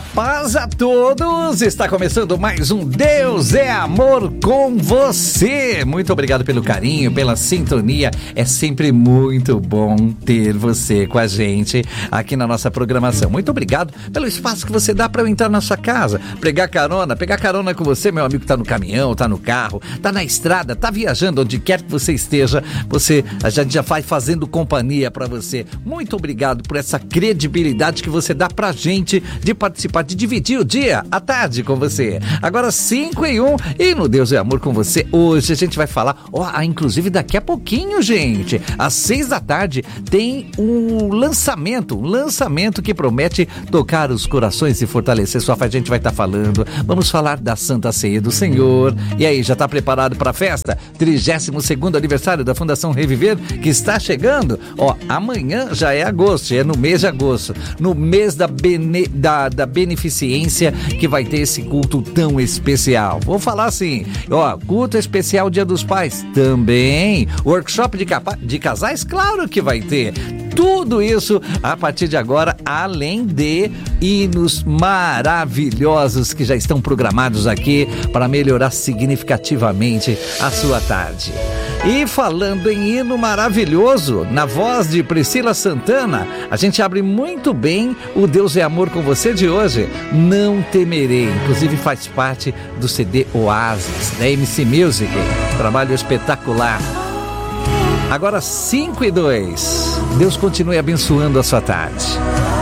paz a todos! Está começando mais um Deus é Amor com você. Muito obrigado pelo carinho, pela sintonia. É sempre muito bom ter você com a gente aqui na nossa programação. Muito obrigado pelo espaço que você dá para eu entrar na sua casa, pegar carona com você, meu amigo que tá no caminhão, tá no carro, tá na estrada, tá viajando, onde quer que você esteja. A gente já vai fazendo companhia para você. Muito obrigado por essa credibilidade que você dá pra gente de participar, de dividir o dia, a tarde com você. Agora 5:01 e no Deus é Amor com você. Hoje a gente vai falar, inclusive daqui a pouquinho, gente, às 6 da tarde tem um lançamento que promete tocar os corações e fortalecer sua fé. A gente vai estar falando, vamos falar da Santa Ceia do Senhor. E aí, já tá preparado para a festa? 32º aniversário da Fundação Reviver, que está chegando. Amanhã já é agosto, é no mês de agosto, no mês da beneficência, que vai ter esse culto tão especial. Vou falar assim, culto especial Dia dos Pais também, workshop de casais, claro que vai ter. Tudo isso a partir de agora, além de hinos maravilhosos que já estão programados aqui para melhorar significativamente a sua tarde. E falando em hino maravilhoso, na voz de Priscila Santana, a gente abre muito bem o Deus é Amor com você de hoje. Não temerei, inclusive faz parte do CD Oasis, da MC Music. Trabalho espetacular. Agora 5:02. Deus continue abençoando a sua tarde.